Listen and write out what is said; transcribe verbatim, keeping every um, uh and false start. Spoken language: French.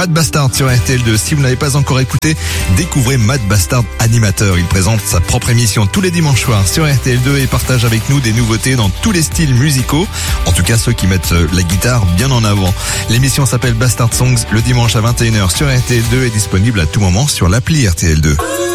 Matt Bastard sur R T L deux. Si vous n'avez pas encore écouté, découvrez Matt Bastard animateur. Il présente sa propre émission tous les dimanches soirs sur R T L deux et partage avec nous des nouveautés dans tous les styles musicaux. En tout cas, ceux qui mettent la guitare bien en avant. L'émission s'appelle Bastard Songs. Le dimanche à vingt et une heures sur R T L deux est disponible à tout moment sur l'appli R T L deux.